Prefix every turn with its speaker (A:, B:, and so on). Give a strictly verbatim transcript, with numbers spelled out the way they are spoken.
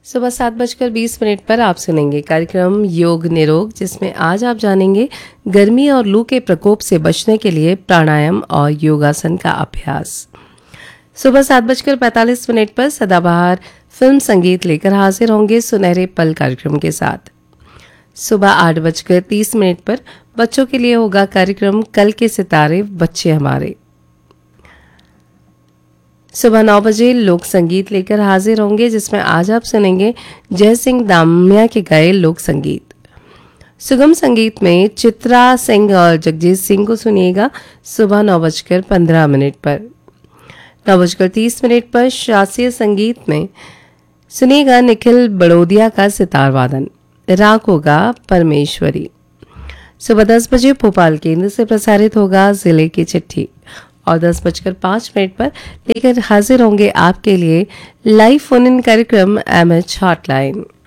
A: सुबह सात बजकर बीस मिनट पर आप सुनेंगे कार्यक्रम योग निरोग, जिसमें आज आप जानेंगे गर्मी और लू के प्रकोप से बचने के लिए प्राणायाम और योगासन का अभ्यास। सुबह सात बजकर पैंतालीस मिनट पर सदाबहार फिल्म संगीत लेकर हाजिर होंगे सुनहरे पल कार्यक्रम के साथ। सुबह आठ बजकर तीस मिनट पर बच्चों के लिए होगा कार्यक्रम कल के सितारे बच्चे हमारे। सुबह नौ बजे लोक संगीत लेकर हाजिर होंगे, जिसमें आज आप सुनेंगे जय सिंह दामिया के गाए लोक संगीत। सुगम संगीत में चित्रा सिंह और जगजीत सिंह को सुनिएगा सुबह नौ बजकर पंद्रह मिनट पर। नौ बजकर तीस मिनट पर शास्त्रीय संगीत में सुनिएगा निखिल बड़ोदिया का सितार वादन, राग होगा परमेश्वरी। सुबह दस बजे भोपाल केंद्र से प्रसारित होगा जिले की चिट्ठी और दस बजकर पाँच मिनट पर लेकर हाजिर होंगे आपके लिए लाइव फोन इन कार्यक्रम एम एच हॉटलाइन।